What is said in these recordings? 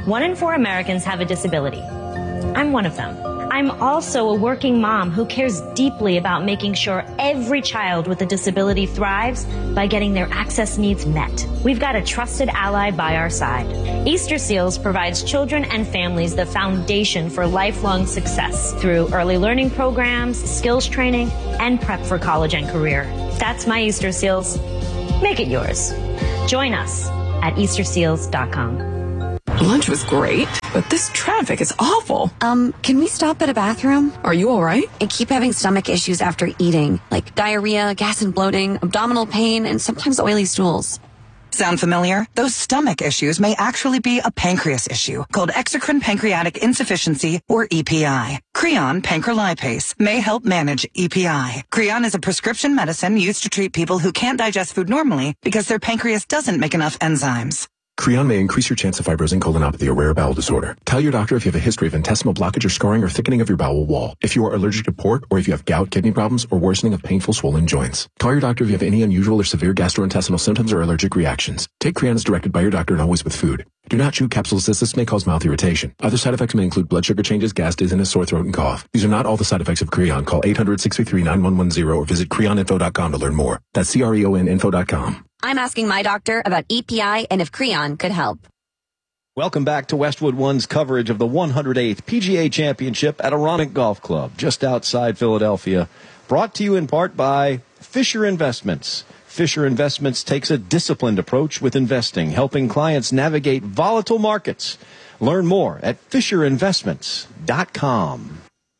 1 in 4 Americans have a disability. I'm one of them. I'm also a working mom who cares deeply about making sure every child with a disability thrives by getting their access needs met. We've got a trusted ally by our side. Easter Seals provides children and families the foundation for lifelong success through early learning programs, skills training, and prep for college and career. That's my Easter Seals. Make it yours. Join us at easterseals.com. Lunch was great, but this traffic is awful. Can we stop at a bathroom? Are you all right? I keep having stomach issues after eating, like diarrhea, gas and bloating, abdominal pain, and sometimes oily stools. Sound familiar? Those stomach issues may actually be a pancreas issue called exocrine pancreatic insufficiency, or EPI. Creon pancrelipase may help manage EPI. Creon is a prescription medicine used to treat people who can't digest food normally because their pancreas doesn't make enough enzymes. Creon may increase your chance of fibrosing colonopathy, a rare bowel disorder. Tell your doctor if you have a history of intestinal blockage or scarring or thickening of your bowel wall, if you are allergic to pork, or if you have gout, kidney problems, or worsening of painful swollen joints. Call your doctor if you have any unusual or severe gastrointestinal symptoms or allergic reactions. Take Creon as directed by your doctor and always with food. Do not chew capsules as this may cause mouth irritation. Other side effects may include blood sugar changes, gas, dizziness, sore throat, and cough. These are not all the side effects of Creon. Call 800-633-9110 or visit creoninfo.com to learn more. That's CREONinfo.com. I'm asking my doctor about EPI and if Creon could help. Welcome back to Westwood One's coverage of the 108th PGA Championship at Aronimink Golf Club, just outside Philadelphia. Brought to you in part by Fisher Investments. Fisher Investments takes a disciplined approach with investing, helping clients navigate volatile markets. Learn more at FisherInvestments.com.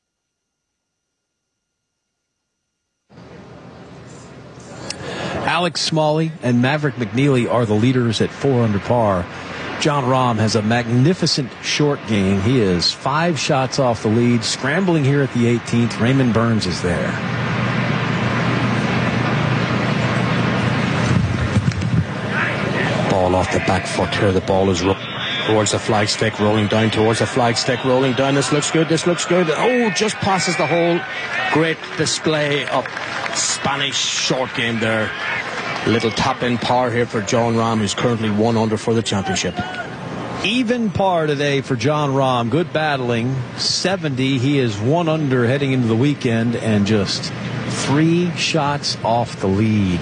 Alex Smalley and Maverick McNeely are the leaders at 4 under par. Jon Rahm has a magnificent short game. He is 5 shots off the lead, scrambling here at the 18th. Raymond Burns is there. Ball off the back foot here. The ball is towards the flagstick, rolling down towards the flagstick, rolling down. This looks good. Oh, just passes the hole. Great display of Spanish short game there. Little tap-in par here for Jon Rahm, who's currently 1 under for the championship. Even par today for Jon Rahm. Good battling. 70. He is 1 under heading into the weekend and just 3 shots off the lead.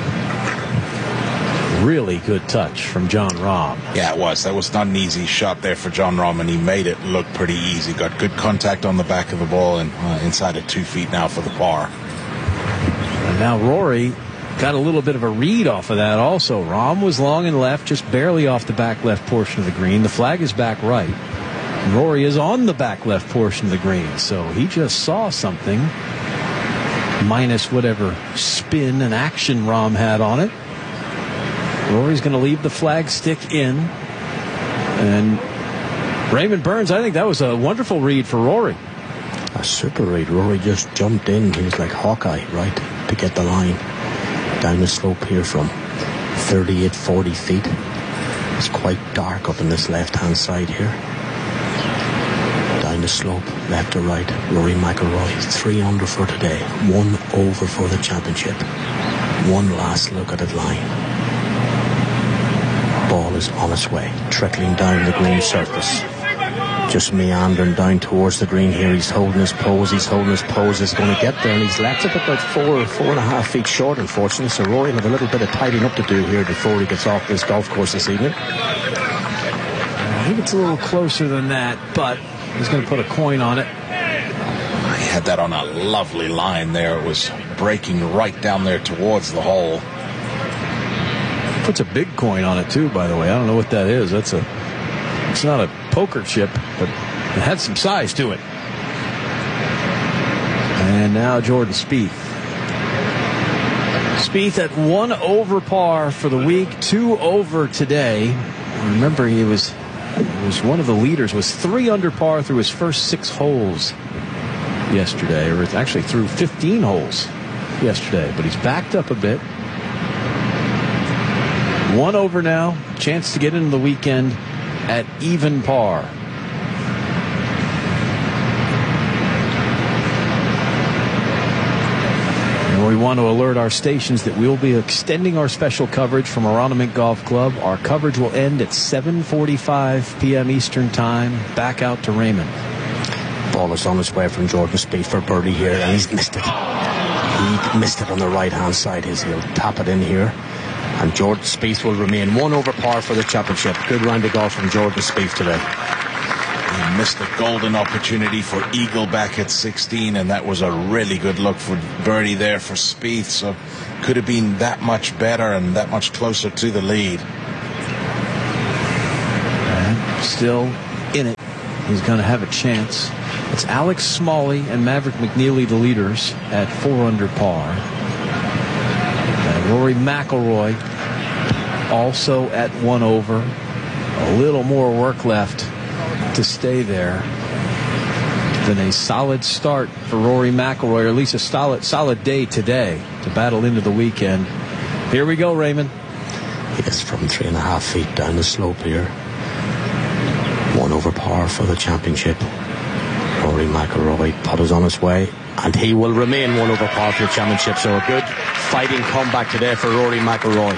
Really good touch from Jon Rahm. Yeah, it was. That was not an easy shot there for Jon Rahm, and he made it look pretty easy. Got good contact on the back of the ball and inside at 2 feet now for the par. And now Rory got a little bit of a read off of that also. Rahm was long and left, just barely off the back left portion of the green. The flag is back right. And Rory is on the back left portion of the green. So he just saw something, minus whatever spin and action Rahm had on it. Rory's going to leave the flag stick in. And Raymond Burns, I think that was a wonderful read for Rory. A super read. Rory just jumped in. He was like Hawkeye, right, to get the line. Down the slope here from 38-40 feet. It's quite dark up on this left-hand side here. Down the slope, left to right. Rory McIlroy, 3 under for today. 1 over for the championship. One last look at the line. Ball is on its way, trickling down the green surface. Just meandering down towards the green here. He's holding his pose. He's going to get there, and he's left it about 4.5 feet short, unfortunately. So Rory will have a little bit of tidying up to do here before he gets off this golf course this evening. I think it's a little closer than that, but he's going to put a coin on it. He had that on a lovely line there. It was breaking right down there towards the hole. Puts a big coin on it too, by the way. I don't know what that is. It's not a poker chip, but it had some size to it. And now Jordan Spieth. Spieth at 1 over par for the week, 2 over today. Remember, he was one of the leaders, was 3 under par through his first 6 holes yesterday, or actually through 15 holes yesterday, but he's backed up a bit. 1 over now, chance to get into the weekend at even par. We want to alert our stations that we'll be extending our special coverage from Aronimink Golf Club. Our coverage will end at 7:45 p.m. Eastern Time. Back out to Raymond. Ball is on its way from Jordan Spieth for birdie here, and he's missed it. He missed it on the right-hand side. He'll tap it in here. And Jordan Spieth will remain 1 over par for the championship. Good round of golf from Jordan Spieth today. He missed a golden opportunity for eagle back at 16, and that was a really good look for birdie there for Spieth. So could have been that much better and that much closer to the lead. And still in it. He's going to have a chance. It's Alex Smalley and Maverick McNeely, the leaders, at 4 under par. And Rory McIlroy also at 1 over. A little more work left to stay there. Then a solid start for Rory McIlroy, or at least a solid day today to battle into the weekend. Here we go, Raymond. Yes, from 3.5 feet down the slope here. 1 over par for the championship. Rory McIlroy putt is on his way, and he will remain 1 over par for the championship. So a good fighting comeback today for Rory McIlroy.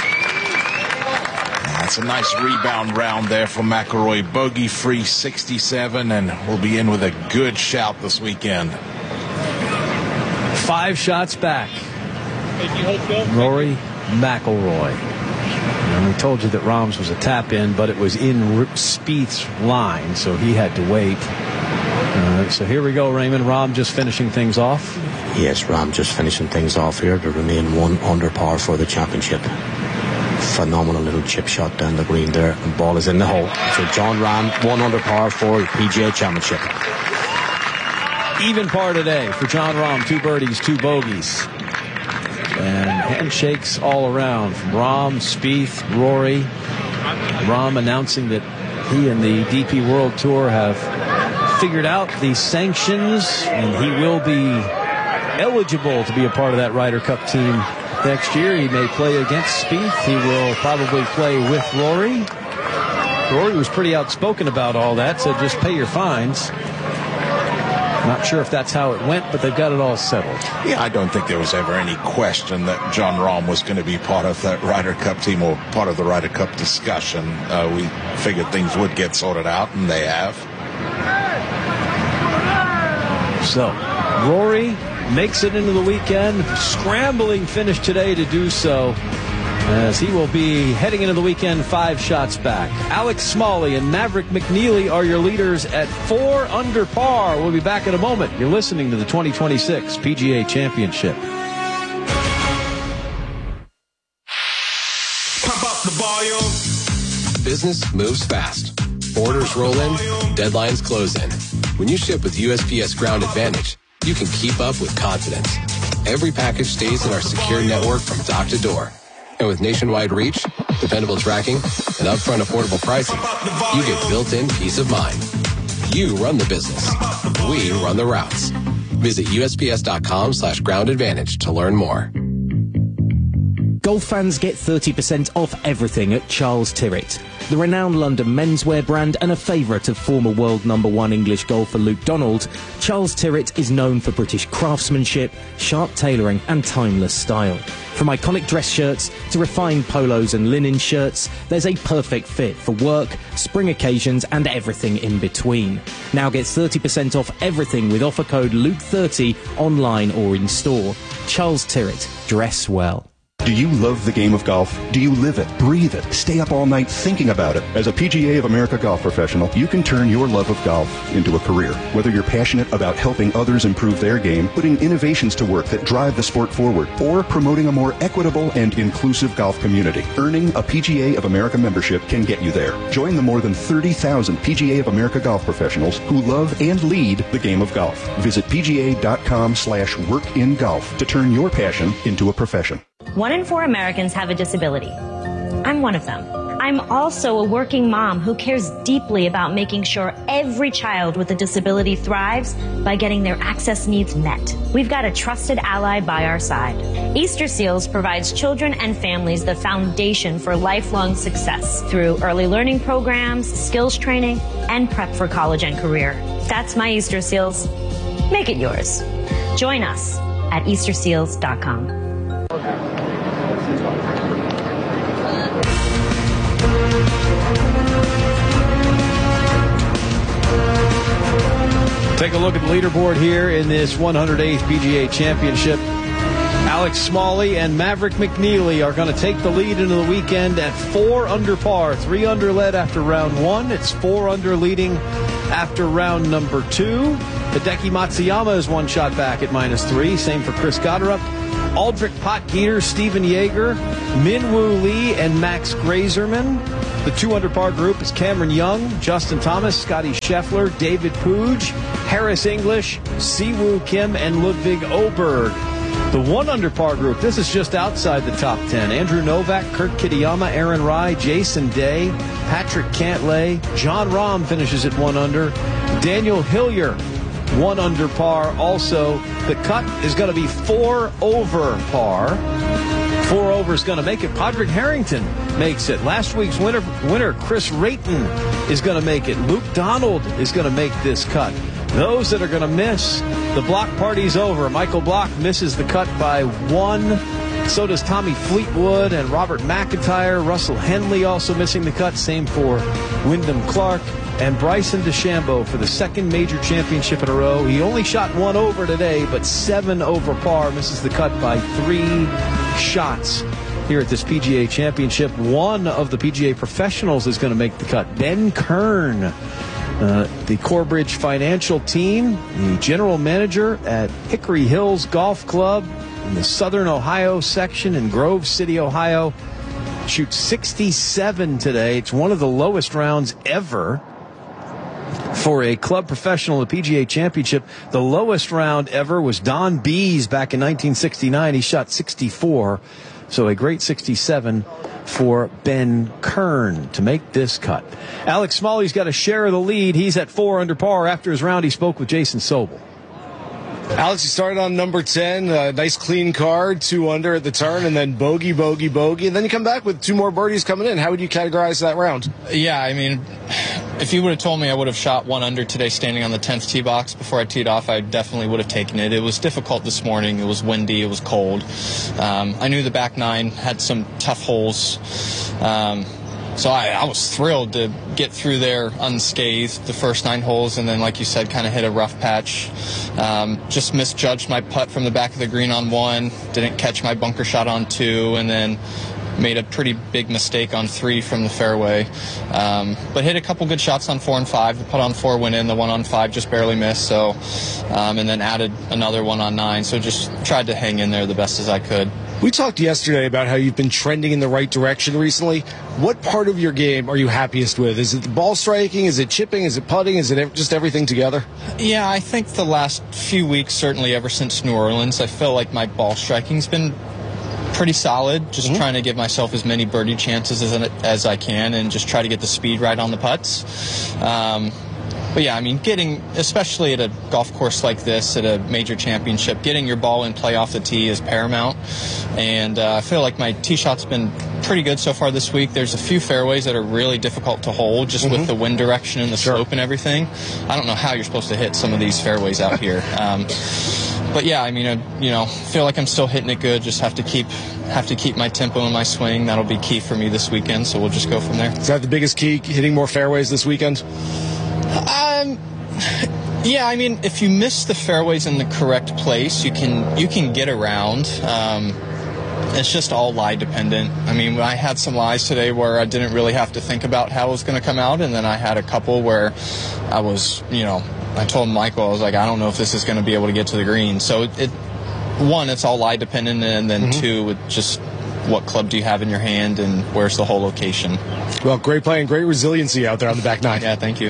That's a nice rebound round there for McIlroy. Bogey-free 67, and we'll be in with a good shout this weekend. 5 shots back. Rory McIlroy. And we told you that Rahm's was a tap-in, but it was in Spieth's line, so he had to wait. So here we go, Raymond. Rahm just finishing things off. Yes, Rahm just finishing things off here to remain 1 under par for the championship. Phenomenal little chip shot down the green there, and ball is in the hole. So Jon Rahm 1 under par for the PGA Championship. Even par today for Jon Rahm. 2 birdies, 2 bogeys. And handshakes all around from Rahm, Spieth, Rory. Rahm announcing that he and the DP World Tour have figured out the sanctions, and he will be eligible to be a part of that Ryder Cup team next year. He may play against Spieth. He will probably play with Rory. Rory was pretty outspoken about all that, said just pay your fines. Not sure if that's how it went, but they've got it all settled. Yeah, I don't think there was ever any question that Jon Rahm was going to be part of that Ryder Cup team or part of the Ryder Cup discussion. We figured things would get sorted out, and they have. So, Rory makes it into the weekend. Scrambling finish today to do so, as he will be heading into the weekend 5 shots back. Alex Smalley and Maverick McNeely are your leaders at 4 under par. We'll be back in a moment. You're listening to the 2026 PGA Championship. Pump up the volume. Business moves fast. Orders roll in, deadlines close in. When you ship with USPS Ground Advantage, you can keep up with confidence. Every package stays in our secure network from dock to door. And with nationwide reach, dependable tracking, and upfront affordable pricing, you get built-in peace of mind. You run the business. We run the routes. Visit USPS.com/Ground Advantage to learn more. Golf fans get 30% off everything at Charles Tyrrett. The renowned London menswear brand and a favourite of former world #1 English golfer Luke Donald, Charles Tyrrett is known for British craftsmanship, sharp tailoring and timeless style. From iconic dress shirts to refined polos and linen shirts, there's a perfect fit for work, spring occasions and everything in between. Now get 30% off everything with offer code Luke30 online or in store. Charles Tyrrett. Dress well. Do you love the game of golf? Do you live it, breathe it, stay up all night thinking about it? As a PGA of America golf professional, you can turn your love of golf into a career. Whether you're passionate about helping others improve their game, putting innovations to work that drive the sport forward, or promoting a more equitable and inclusive golf community, earning a PGA of America membership can get you there. Join the more than 30,000 PGA of America golf professionals who love and lead the game of golf. Visit PGA.com/workingolf to turn your passion into a profession. 1 in 4 Americans have a disability. I'm one of them. I'm also a working mom who cares deeply about making sure every child with a disability thrives by getting their access needs met. We've got a trusted ally by our side. Easter Seals provides children and families the foundation for lifelong success through early learning programs, skills training, and prep for college and career. That's my Easter Seals. Make it yours. Join us at easterseals.com. Take a look at the leaderboard here in this 108th PGA Championship. Alex Smalley and Maverick McNeely are going to take the lead into the weekend at 4 under par. 3 under led after round 1. It's 4 under leading after round number 2. Hideki Matsuyama is 1 shot back at -3. Same for Chris Gotterup. Aldrich Potgieter, Stephen Yeager, Minwoo Lee, and Max Grazerman. The 2 under par group is Cameron Young, Justin Thomas, Scotty Scheffler, David Puig, Harris English, Siwoo Kim, and Ludwig Oberg. The 1 under par group, this is just outside the top 10. Andrew Novak, Kurt Kitayama, Aaron Rai, Jason Day, Patrick Cantlay, John Rahm finishes at 1 under. Daniel Hillier, 1 under par. Also, the cut is going to be 4 over par. 4 over is going to make it. Padraig Harrington makes it. Last week's winner Chris Rayton is going to make it. Luke Donald is going to make this cut. Those that are going to miss, the block party's over. Michael Block misses the cut by 1. So does Tommy Fleetwood and Robert McIntyre. Russell Henley also missing the cut. Same for Wyndham Clark. And Bryson DeChambeau for the 2nd major championship in a row. He only shot 1 over today, but 7 over par. Misses the cut by 3 shots here at this PGA Championship. One of the PGA professionals is going to make the cut. Ben Kern, the Corebridge Financial team, the general manager at Hickory Hills Golf Club in the Southern Ohio section in Grove City, Ohio. Shoots 67 today. It's one of the lowest rounds ever for a club professional in the PGA Championship. The lowest round ever was Don Bees back in 1969. He shot 64. So a great 67 for Ben Kern to make this cut. Alex Smalley's got a share of the lead. He's at 4 under par. After his round, he spoke with Jason Sobel. Alex, you started on number 10, nice clean card, 2 under at the turn, and then bogey, bogey, bogey, and then you come back with 2 more birdies coming in. How would you categorize that round? Yeah, I mean, if you would have told me I would have shot 1 under today standing on the 10th tee box before I teed off, I definitely would have taken it. It was difficult this morning. It was windy. It was cold. I knew the back 9 had some tough holes. So I was thrilled to get through there unscathed the first 9 holes, and then, like you said, kind of hit a rough patch. Just misjudged my putt from the back of the green on 1, didn't catch my bunker shot on 2, and then made a pretty big mistake on 3 from the fairway. But hit a couple good shots on 4 and 5. The putt on 4 went in, the one on 5 just barely missed. So, and then added another one on 9. So just tried to hang in there the best as I could. We talked yesterday about how you've been trending in the right direction recently. What part of your game are you happiest with? Is it the ball striking? Is it chipping? Is it putting? Is it just everything together? Yeah, I think the last few weeks, certainly ever since New Orleans, I feel like my ball striking's been pretty solid. Just trying to give myself as many birdie chances as I can and just try to get the speed right on the putts. But yeah, I mean, especially at a golf course like this, at a major championship, getting your ball in play off the tee is paramount. And I feel like my tee shot's been pretty good so far this week. There's a few fairways that are really difficult to hold just with the wind direction and the slope and everything. I don't know how you're supposed to hit some of these fairways out here. But yeah, I mean, feel like I'm still hitting it good. Just have to keep my tempo and my swing. That'll be key for me this weekend. So we'll just go from there. Is that the biggest key, hitting more fairways this weekend? Yeah, I mean, if you miss the fairways in the correct place, you can get around. It's just all lie dependent. I mean, I had some lies today where I didn't really have to think about how it was going to come out, and then I had a couple where I was, I told Michael, I was like, I don't know if this is going to be able to get to the green. So one, it's all lie dependent, and then 2, with just what club do you have in your hand and where's the whole location. Well, great play and great resiliency out there on the back 9. Yeah, thank you.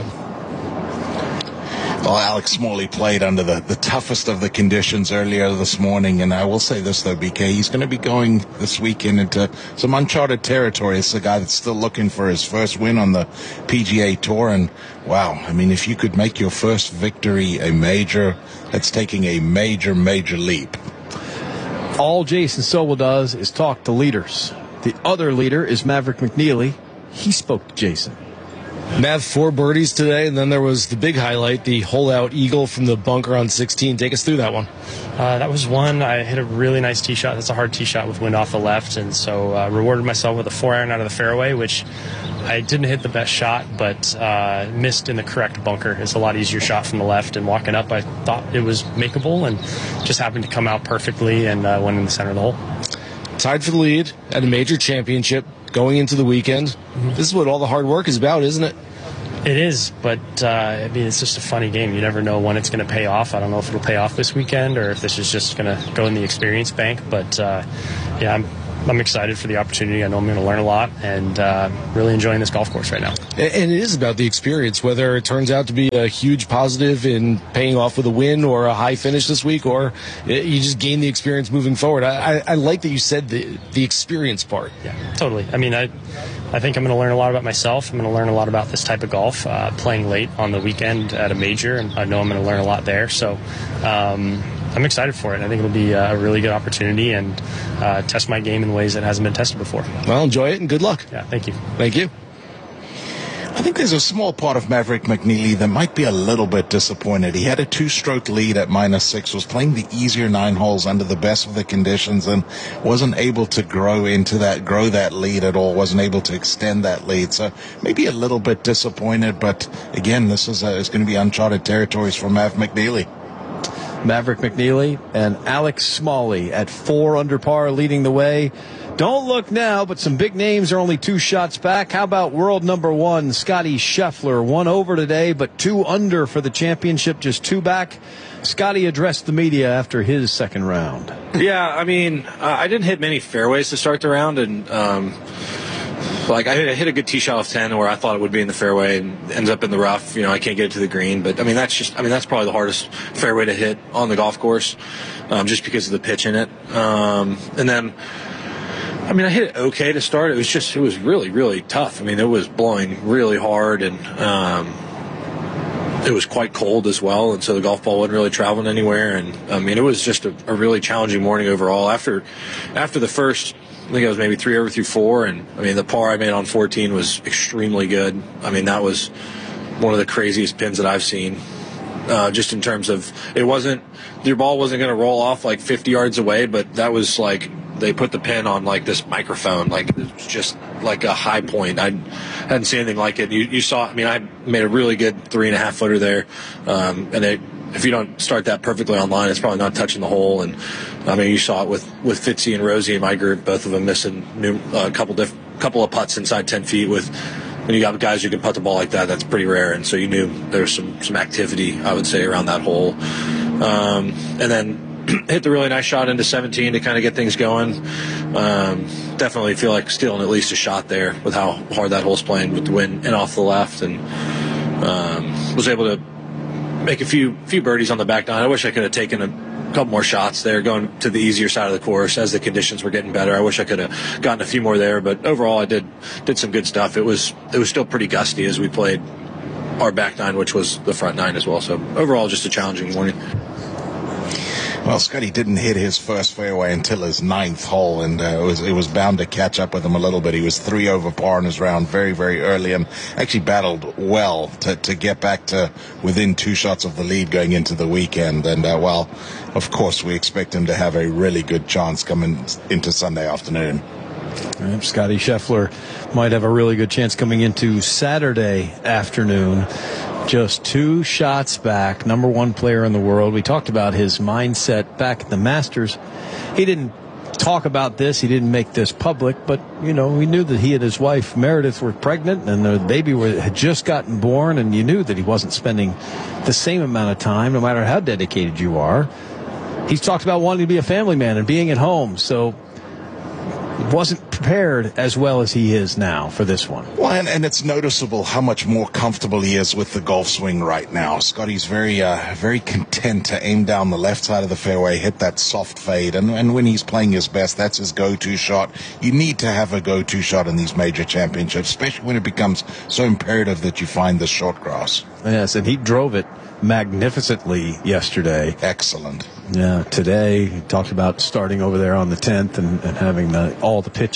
Well, Alex Smalley played under the toughest of the conditions earlier this morning, and I will say this, though, BK, he's going to be going this weekend into some uncharted territory. It's a guy that's still looking for his first win on the PGA Tour, and wow, I mean, if you could make your first victory a major, that's taking a major, major leap. All Jason Sobel does is talk to leaders. The other leader is Maverick McNeely. He spoke to Jason. Mav, 4 birdies today, and then there was the big highlight, the hole-out eagle from the bunker on 16. Take us through that one. That was one. I hit a really nice tee shot. That's a hard tee shot with wind off the left, and so rewarded myself with a 4-iron out of the fairway, which I didn't hit the best shot, but missed in the correct bunker. It's a lot easier shot from the left, and walking up, I thought it was makeable, and just happened to come out perfectly and went in the center of the hole. Tied for the lead at a major championship going into the weekend. Mm-hmm. This is what all the hard work is about, isn't it? It is, but it's just a funny game. You never know when it's going to pay off. I don't know if it'll pay off this weekend or if this is just going to go in the experience bank. But I'm excited for the opportunity. I know I'm going to learn a lot and really enjoying this golf course right now. And it is about the experience, whether it turns out to be a huge positive in paying off with a win or a high finish this week, or you just gain the experience moving forward. I like that you said the experience part. Yeah, totally. I mean, I think I'm going to learn a lot about myself. I'm going to learn a lot about this type of golf, playing late on the weekend at a major, and I know I'm going to learn a lot there. So I'm excited for it. I think it'll be a really good opportunity and test my game in ways that hasn't been tested before. Well, enjoy it and good luck. Yeah, thank you. Thank you. I think there's a small part of Maverick McNeely that might be a little bit disappointed. He had a 2-stroke lead at -6, was playing the easier 9 holes under the best of the conditions, and wasn't able to grow that lead at all, wasn't able to extend that lead. So maybe a little bit disappointed, but again, this is it's going to be uncharted territories for Mav McNeely. Maverick McNeely and Alex Smalley at 4 under par leading the way. Don't look now, but some big names are only 2 shots back. How about world number 1, Scotty Scheffler? 1 over today, but 2 under for the championship, just 2 back. Scotty addressed the media after his second round. Yeah, I mean, I didn't hit many fairways to start the round, and I hit a good tee shot off 10 where I thought it would be in the fairway and ends up in the rough. You know, I can't get it to the green, but that's probably the hardest fairway to hit on the golf course, just because of the pitch in it. And then, I hit it okay to start. It was really, really tough. I mean, it was blowing really hard, and it was quite cold as well, and so the golf ball wasn't really traveling anywhere. And it was just a really challenging morning overall. After the first, I think it was maybe 3 over through 4, and the par I made on 14 was extremely good. That was one of the craziest pins that I've seen. Just in terms of your ball wasn't going to roll off like 50 yards away, but that was like they put the pin on like this microphone, like it was just like a high point. I hadn't seen anything like it. You saw, I made a really good 3.5 footer there, if you don't start that perfectly online, it's probably not touching the hole. And you saw it with Fitzy and Rosie in my group, both of them missing a couple of putts inside 10 feet. When you got guys who can putt the ball like that, that's pretty rare. And so you knew there was some activity, I would say, around that hole. And then hit the really nice shot into 17 to kind of get things going. Definitely feel like stealing at least a shot there with how hard that hole's playing with the wind and off the left, and was able to make a few birdies on the back nine. I wish I could have taken a couple more shots there going to the easier side of the course as the conditions were getting better. I wish I could have gotten a few more there, but overall I did some good stuff. It was still pretty gusty as we played our back nine, which was the front nine as well. So overall, just a challenging morning. Well, Scotty didn't hit his first fairway until his 9th hole, and it was bound to catch up with him a little bit. He was 3 over par in his round very, very early, and actually battled well to get back to within 2 shots of the lead going into the weekend. And of course, we expect him to have a really good chance coming into Sunday afternoon. Scotty Scheffler might have a really good chance coming into Saturday afternoon. Just 2 shots back, number 1 player in the world. We talked about his mindset back at the Masters. He didn't talk about this. He didn't make this public, but, we knew that he and his wife, Meredith, were pregnant, and the baby had just gotten born, and you knew that he wasn't spending the same amount of time, no matter how dedicated you are. He's talked about wanting to be a family man and being at home, so wasn't prepared as well as he is now for this one. Well, and it's noticeable how much more comfortable he is with the golf swing right now. Scotty's very content to aim down the left side of the fairway, hit that soft fade, and when he's playing his best, that's his go-to shot. You need to have a go-to shot in these major championships, especially when it becomes so imperative that you find the short grass. Yes, and he drove it magnificently yesterday. Excellent. Yeah, today he talked about starting over there on the 10th and having all the pitch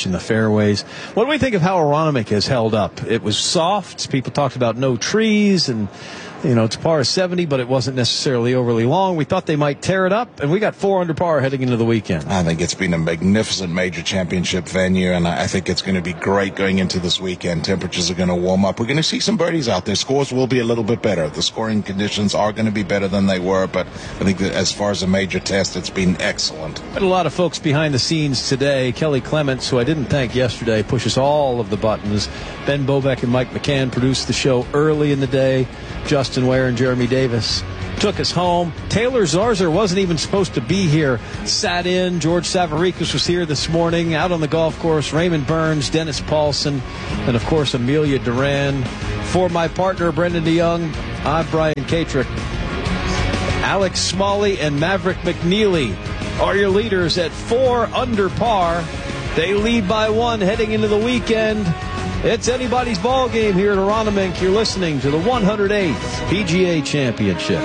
in the fairways. What do we think of how Aronimink has held up? It was soft. People talked about no trees and, it's par 70, but it wasn't necessarily overly long. We thought they might tear it up, and we got 4 under par heading into the weekend. I think it's been a magnificent major championship venue, and I think it's going to be great going into this weekend. Temperatures are going to warm up. We're going to see some birdies out there. Scores will be a little bit better. The scoring conditions are going to be better than they were, but I think that as far as a major test, it's been excellent. Had a lot of folks behind the scenes today. Kelly Clements, who I didn't thank yesterday, pushes all of the buttons. Ben Bobek and Mike McCann produced the show early in the day. Justin Ware and Jeremy Davis took us home. Taylor Zarzer wasn't even supposed to be here. Sat in. George Savaricas was here this morning, out on the golf course. Raymond Burns, Dennis Paulson, and, of course, Amelia Duran. For my partner, Brendan DeYoung, I'm Brian Katrick. Alex Smalley and Maverick McNeely are your leaders at 4 under par. They lead by 1 heading into the weekend. It's anybody's ball game here at Aronimink. You're listening to the 108th PGA Championship.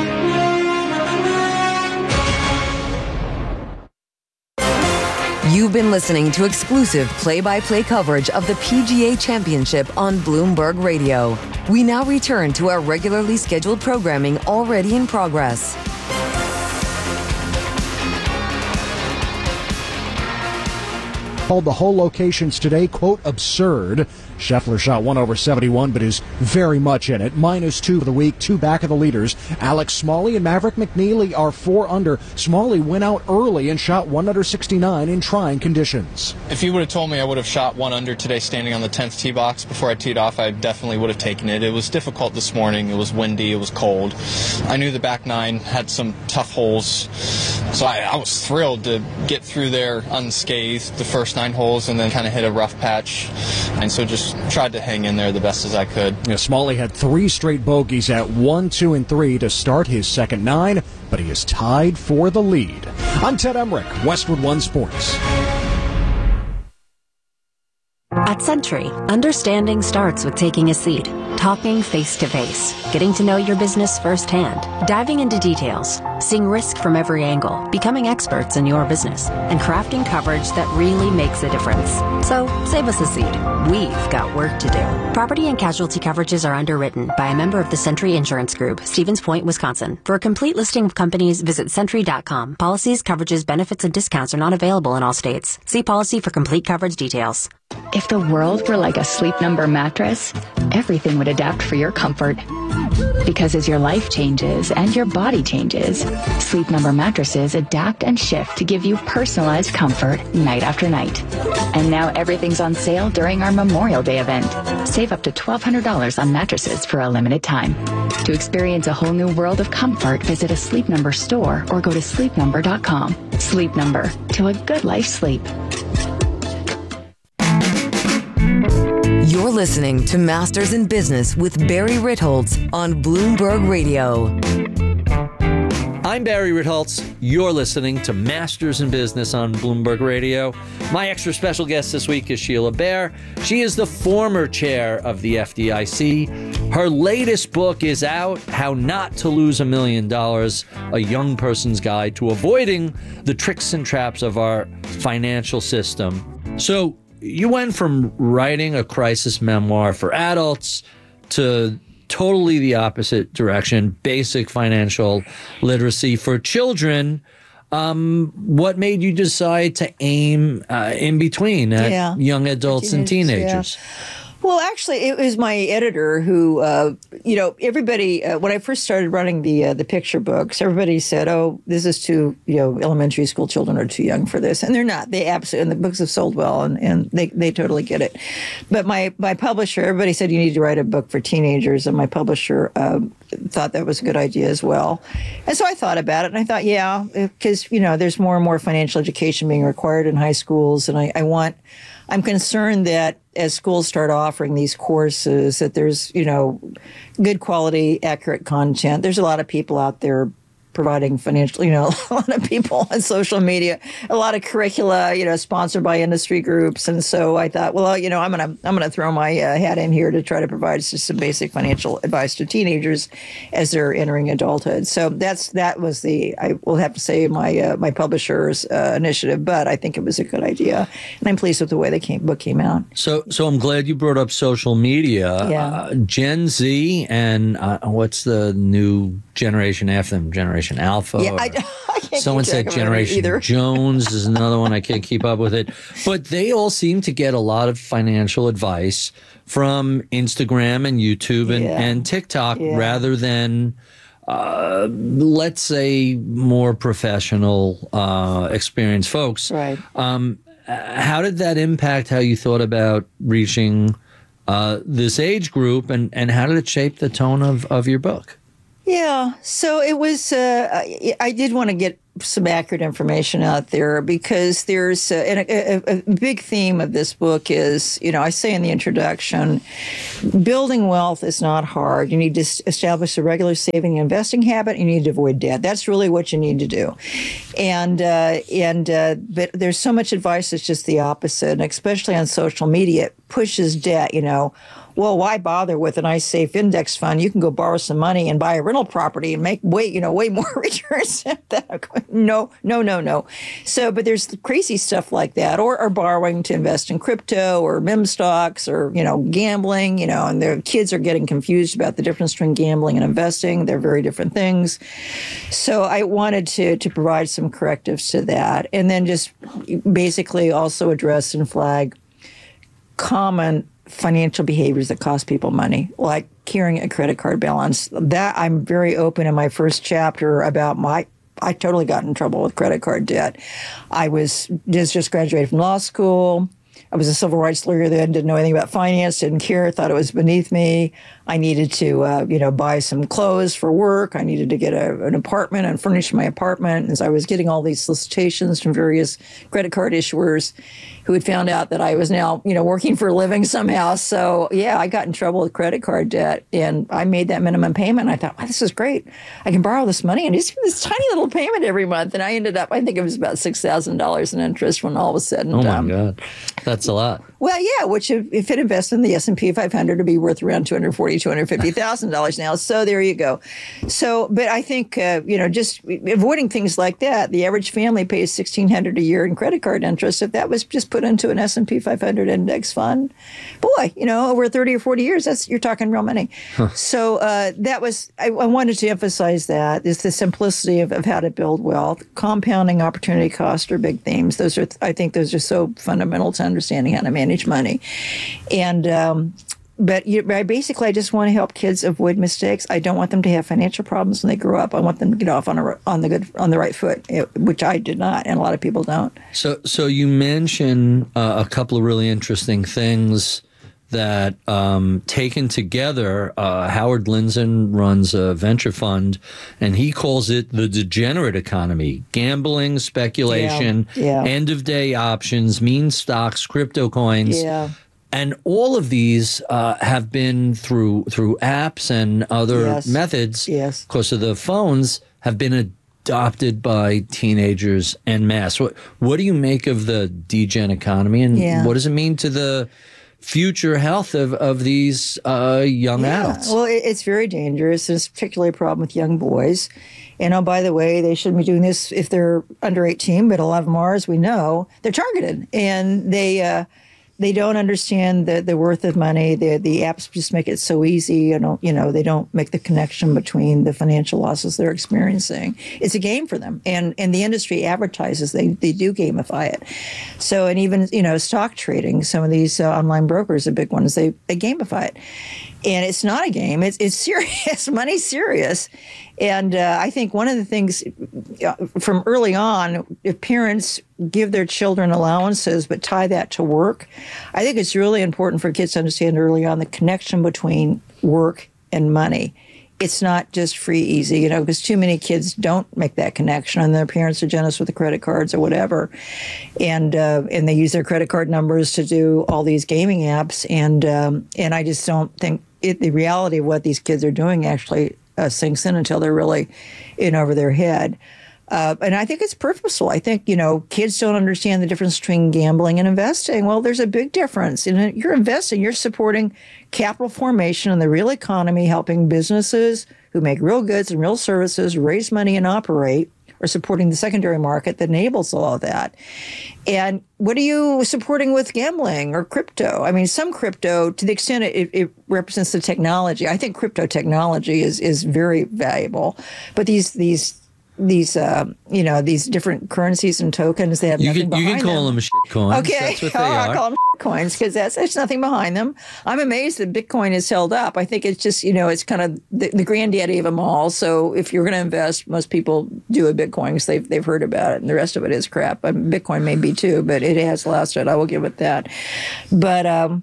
You've been listening to exclusive play-by-play coverage of the PGA Championship on Bloomberg Radio. We now return to our regularly scheduled programming already in progress. Called the whole locations today, quote, absurd. Scheffler shot 1 over 71, but is very much in it. -2 for the week, 2 back of the leaders. Alex Smalley and Maverick McNeely are 4 under. Smalley went out early and shot 1 under 69 in trying conditions. If you would have told me I would have shot 1 under today standing on the 10th tee box before I teed off, I definitely would have taken it. It was difficult this morning. It was windy. It was cold. I knew the back 9 had some tough holes, so I was thrilled to get through there unscathed the first 9 holes and then kind of hit a rough patch, and so just tried to hang in there the best as I could. Yeah, Smalley had 3 straight bogeys at 1, 2, and 3 to start his second 9, but he is tied for the lead. I'm Ted Emmerich, Westwood One Sports. At Century, understanding starts with taking a seat, talking face-to-face, getting to know your business firsthand, diving into details, seeing risk from every angle, becoming experts in your business, and crafting coverage that really makes a difference. So, save us a seat. We've got work to do. Property and casualty coverages are underwritten by a member of the Century Insurance Group, Stevens Point, Wisconsin. For a complete listing of companies, visit Century.com. Policies, coverages, benefits, and discounts are not available in all states. See policy for complete coverage details. If the world were like a Sleep Number mattress, everything would adapt for your comfort. Because as your life changes and your body changes, Sleep Number mattresses adapt and shift to give you personalized comfort night after night. And now everything's on sale during our Memorial Day event. Save up to $1,200 on mattresses for a limited time. To experience a whole new world of comfort, visit a Sleep Number store or go to sleepnumber.com. Sleep Number, to a good life sleep. You're listening to Masters in Business with Barry Ritholtz on Bloomberg Radio. I'm Barry Ritholtz. You're listening to Masters in Business on Bloomberg Radio. My extra special guest this week is Sheila Bair. She is the former chair of the FDIC. Her latest book is out, How Not to Lose $1 Million, a young person's guide to avoiding the tricks and traps of our financial system. So, you went from writing a crisis memoir for adults to totally the opposite direction, basic financial literacy for children. What made you decide to aim in between at young adults and teenagers? Yeah. Well, actually, it was my editor who, everybody, when I first started running the picture books, everybody said, oh, this is too, elementary school children are too young for this. And they're not. They absolutely, and the books have sold well, and they totally get it. But my publisher, everybody said you need to write a book for teenagers, and my publisher thought that was a good idea as well. And so I thought about it, and I thought, because, there's more and more financial education being required in high schools, and I'm concerned that as schools start offering these courses, that there's, good quality, accurate content. There's a lot of people out there providing financial, a lot of people on social media, a lot of curricula, sponsored by industry groups. And so I thought, well, I'm going to throw my hat in here to try to provide just some basic financial advice to teenagers as they're entering adulthood. So that was I will have to say my publisher's initiative, but I think it was a good idea. And I'm pleased with the way the book came out. So I'm glad you brought up social media. Yeah. Gen Z and what's the new generation after them? Generation Alpha? Yeah, I can't someone keep said track of it Generation either. Jones is another one. I can't keep up with it. But they all seem to get a lot of financial advice from Instagram and YouTube and TikTok rather than, let's say, more professional, experienced folks. Right. How did that impact how you thought about reaching this age group, and how did it shape the tone of your book? Yeah, so it was, I did want to get some accurate information out there because there's a big theme of this book is, I say in the introduction, building wealth is not hard. You need to establish a regular saving and investing habit. You need to avoid debt. That's really what you need to do. But there's so much advice that's just the opposite, and especially on social media, it pushes debt, Well, why bother with a nice safe index fund? You can go borrow some money and buy a rental property and make way more returns. No. So, but there's crazy stuff like that, or borrowing to invest in crypto or meme stocks or, gambling, and their kids are getting confused about the difference between gambling and investing. They're very different things. So I wanted to provide some correctives to that, and then just basically also address and flag common financial behaviors that cost people money, like carrying a credit card balance. That I'm very open in my first chapter about I totally got in trouble with credit card debt. I was just graduated from law school. I was a civil rights lawyer then, didn't know anything about finance, didn't care, thought it was beneath me. I needed to, buy some clothes for work. I needed to get an apartment and furnish my apartment. As I was getting all these solicitations from various credit card issuers who had found out that I was now, working for a living somehow. So, I got in trouble with credit card debt, and I made that minimum payment. I thought, wow, this is great. I can borrow this money and just give this tiny little payment every month. And I ended up, I think it was about $6,000 in interest when all was said and done. Oh, my God. That's a lot. Well, yeah, which if it invested in the S&P 500 would be worth around $250,000 now. So there you go. So, but I think, just avoiding things like that, the average family pays $1,600 a year in credit card interest. If that was just put into an S&P 500 index fund, boy, over 30 or 40 years, you're talking real money. Huh. So that was, I wanted to emphasize that is the simplicity of how to build wealth. Compounding, opportunity cost are big themes. I think those are so fundamental to understanding how to manage money. And, but I just want to help kids avoid mistakes. I don't want them to have financial problems when they grow up. I want them to get off on the right foot, which I did not, and a lot of people don't. So you mention a couple of really interesting things that, taken together, Howard Lindzen runs a venture fund, and he calls it the degenerate economy: gambling, speculation, end-of-day options, meme stocks, crypto coins. Yeah. And all of these have been through apps and other methods, because of the phones, have been adopted by teenagers en masse. What do you make of the degen economy, and what does it mean to the future health of these young adults? Well, it's very dangerous. It's particularly a problem with young boys. And by the way, they shouldn't be doing this if they're under 18, but a lot of them are, as we know. They're targeted, and they don't understand the worth of money. The apps just make it so easy. They don't make the connection between the financial losses they're experiencing. It's a game for them, and the industry advertises they do gamify it. So, and even stock trading, some of these online brokers, the big ones, they gamify it. And it's not a game. It's serious. Money's serious. And I think one of the things from early on, if parents give their children allowances but tie that to work, I think it's really important for kids to understand early on the connection between work and money. It's not just free, easy, because too many kids don't make that connection, and their parents are generous with the credit cards or whatever, and they use their credit card numbers to do all these gaming apps, and I just don't think the reality of what these kids are doing actually sinks in until they're really in over their head. And I think it's purposeful. I think, kids don't understand the difference between gambling and investing. Well, there's a big difference. You're investing, you're supporting capital formation in the real economy, helping businesses who make real goods and real services raise money and operate, or supporting the secondary market that enables all of that. And what are you supporting with gambling or crypto? I mean, some crypto, to the extent it represents the technology, I think crypto technology is very valuable. But these different currencies and tokens, they have nothing behind them. You can call them shit coins. Okay, that's what they are. I call them shit coins because there's nothing behind them. I'm amazed that Bitcoin is held up. I think it's just, it's kind of the granddaddy of them all. So if you're going to invest, most people do a Bitcoin because they've heard about it, and the rest of it is crap. Bitcoin may be too, but it has lasted. I will give it that. But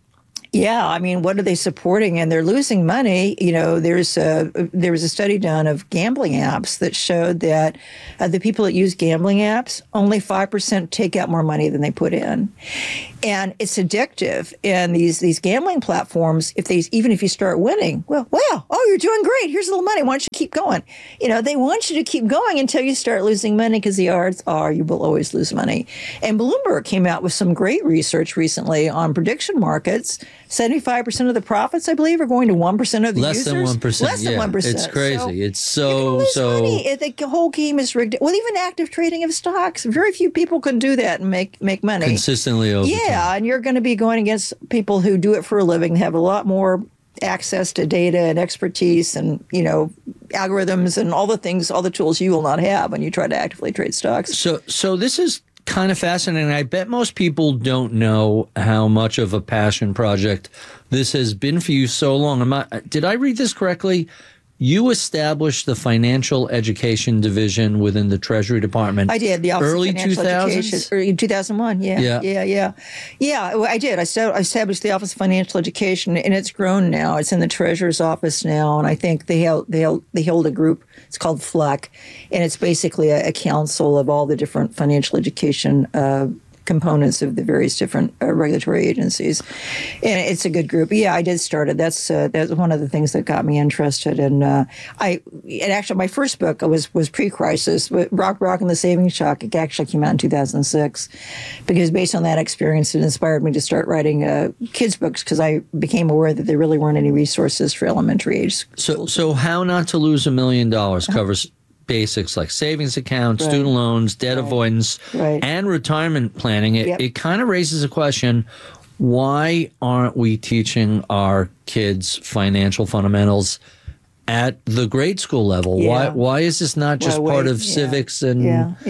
yeah, I mean, what are they supporting? And they're losing money. There was a study done of gambling apps that showed that the people that use gambling apps, only 5% take out more money than they put in. And it's addictive. And these gambling platforms, even if you start winning, well, wow, oh, you're doing great. Here's a little money. Why don't you keep going? They want you to keep going until you start losing money, because the odds are you will always lose money. And Bloomberg came out with some great research recently on prediction markets. 75% of the profits, I believe, are going to 1% of the users. Less than 1%. It's crazy. So money. The whole game is rigged. Well, even active trading of stocks. Very few people can do that and make money consistently over time. Yeah, and you're going to be going against people who do it for a living, have a lot more access to data and expertise and, algorithms and all the things, all the tools you will not have when you try to actively trade stocks. So this is kind of fascinating. I bet most people don't know how much of a passion project this has been for you so long. Did I read this correctly? You established the financial education division within the Treasury Department. I did. The Office early of Financial 2000s? Education. Early 2001. Yeah. Well, I did. I established the Office of Financial Education, and it's grown now. It's in the Treasurer's office now, and I think they hold a group. It's called FLEC, and it's basically a council of all the different financial education components of the various different regulatory agencies, and it's a good group. Yeah, I did start it. That's one of the things that got me interested. And actually, my first book was pre-crisis. Rock and the Savings Shock. It actually came out in 2006, because based on that experience, it inspired me to start writing kids books, because I became aware that there really weren't any resources for elementary age. So How Not to Lose $1 Million covers basics like savings accounts, student loans, debt avoidance, and retirement planning. It kind of raises a question: why aren't we teaching our kids financial fundamentals at the grade school level? Why is this not just part of civics? And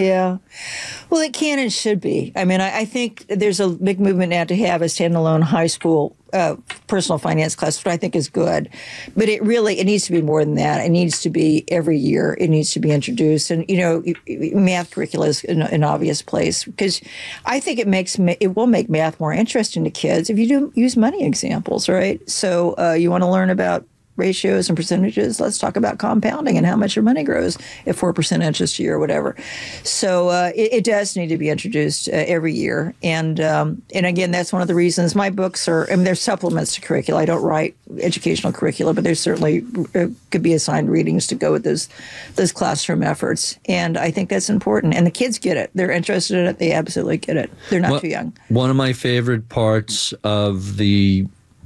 Well, it can and should be. I mean, I think there's a big movement now to have a standalone high school personal finance class, which I think is good. But it needs to be more than that. It needs to be every year. It needs to be introduced. And, math curricula is an obvious place, because I think it will make math more interesting to kids if you do use money examples, right? So you want to learn about ratios and percentages. Let's talk about compounding and how much your money grows at 4% interest a year or whatever. So it does need to be introduced every year. And again, that's one of the reasons my books they're supplements to curricula. I don't write educational curricula, but there certainly could be assigned readings to go with those classroom efforts. And I think that's important. And the kids get it. They're interested in it. They absolutely get it. They're not too young. One of my favorite parts of the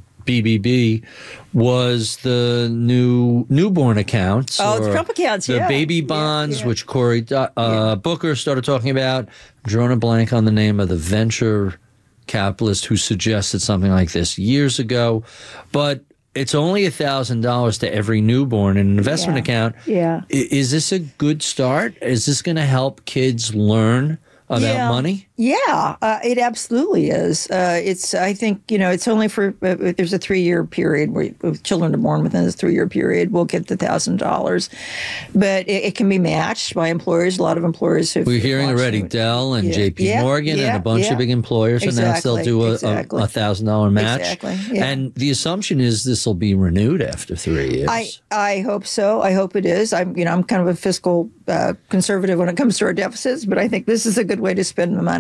BBB was the newborn accounts. Oh, the Trump accounts, the baby bonds, which Cory Booker started talking about. I'm drawing a blank on the name of the venture capitalist who suggested something like this years ago. But it's only $1,000 to every newborn in an investment account. Yeah. Is this a good start? Is this going to help kids learn about money? Yeah, it absolutely is. I think, it's only for, there's a 3-year period where children are born within this 3-year period, we'll get the $1,000. But it can be matched by employers. A lot of employers have. We're hearing already Dell and JP Morgan and a bunch of big employers announced they'll do a $1,000 match. Exactly. And the assumption is this will be renewed after 3 years. I hope so. I hope it is. I'm kind of a fiscal conservative when it comes to our deficits, but I think this is a good way to spend the money.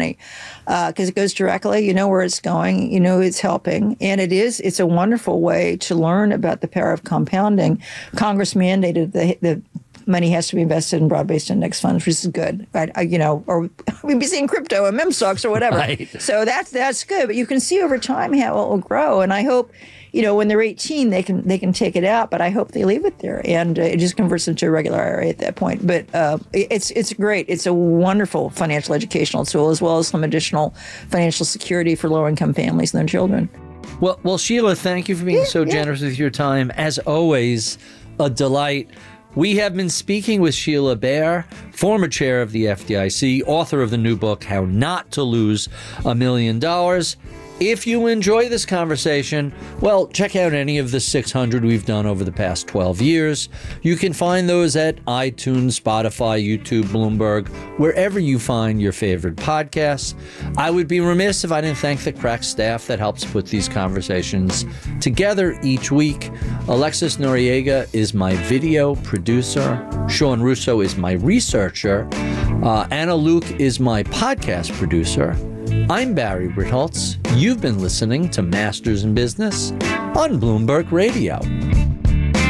money because it goes directly. You know where it's going. You know it's helping. And it's a wonderful way to learn about the power of compounding. Congress mandated the money has to be invested in broad-based index funds, which is good. Or we'd be seeing crypto and meme stocks or whatever. Right. So that's good. But you can see over time how it will grow. And I hope, when they're 18, they can take it out. But I hope they leave it there, and it just converts them to a regular IRA at that point. But it's great. It's a wonderful financial educational tool, as well as some additional financial security for low-income families and their children. Well, Sheila, thank you for being so generous with your time. As always, a delight. We have been speaking with Sheila Bair, former chair of the FDIC, author of the new book, How Not to Lose $1 Million. If you enjoy this conversation, well, check out any of the 600 we've done over the past 12 years. You can find those at iTunes, Spotify, YouTube, Bloomberg, wherever you find your favorite podcasts. I would be remiss if I didn't thank the crack staff that helps put these conversations together each week. Alexis Noriega is my video producer. Sean Russo is my researcher. Anna Luke is my podcast producer. I'm Barry Ritholtz. You've been listening to Masters in Business on Bloomberg Radio.